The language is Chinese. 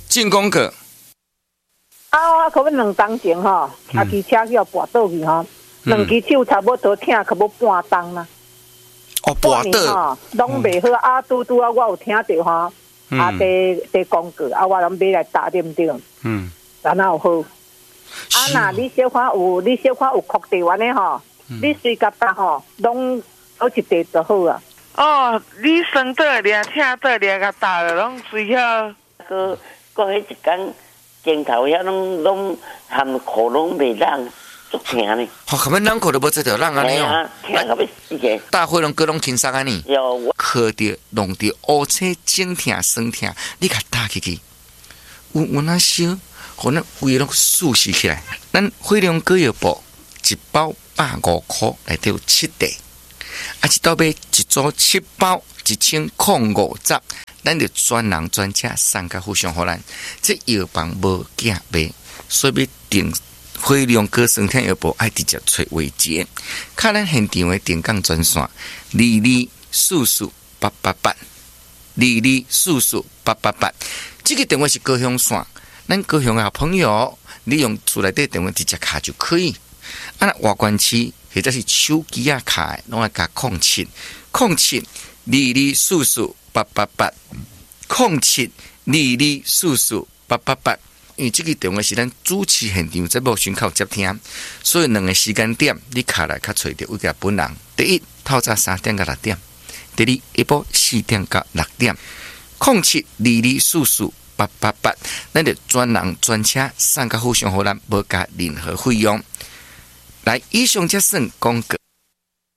进攻个。 我可能2当前吼，骑车去跋倒去吼，2支手差不多疼，可要半当啦。 半倒拢袂好拄我有听到吼，在广告我拢买来打点点，然后好。那你小可有确定完的吼，你随甲搭吼，拢好一地就好啊。 你生倒掠，听倒掠甲搭了，拢随遐个迄一天镜头遐拢含裤拢袂冷，足疼呢。 根本人裤都无这条人安尼哦， 疼到要死个。 大伙拢各拢轻松安尼。靠着弄着乌青整疼酸疼，你甲搭起去，有那烧，互咱胃拢舒适起来。咱惠良膏药布一包150块，内底有7袋，一道买一组7包，1050，咱就专人专车送甲互相互咱。这药房无假卖，所以要订惠良膏酸疼药布，爱直接找维杰，卡咱现场的电讲专线，224488，224488，这个电话是高雄线，咱高雄的好朋友，你用厝内底电话直接卡就可以。外关市或者是手机卡，拢爱加0722448888，0722448888。因为这个电话是咱主持现场节目宣口接听，所以2个时间点你卡来较找到有个本人。第一，透早3点到6点；第二，下晡4点到6点。0722448888，咱就专人专车送甲互相互咱，无加任何费用。来，以上这算广告。